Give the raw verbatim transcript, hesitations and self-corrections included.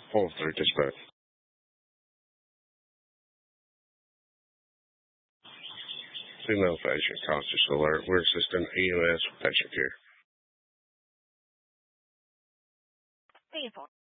Hold three dispatch. Female patient conscious alert. We're assisting E M S patient care. Thank you.